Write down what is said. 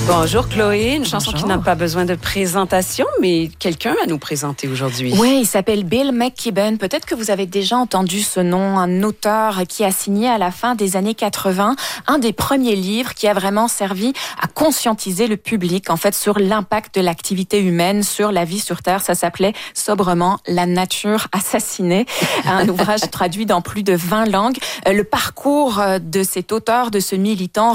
Bonjour Chloé, une chanson Bonjour. qui n'a pas besoin de présentation, mais quelqu'un à nous présenter aujourd'hui. Oui, il s'appelle Bill McKibben. Peut-être que vous avez déjà entendu ce nom, un auteur qui a signé à la fin des années 80 un des premiers livres qui a vraiment servi à conscientiser le public en fait sur l'impact de l'activité humaine sur la vie sur Terre. Ça s'appelait sobrement La nature assassinée, un ouvrage traduit dans plus de 20 langues. Le parcours de cet auteur, de ce militant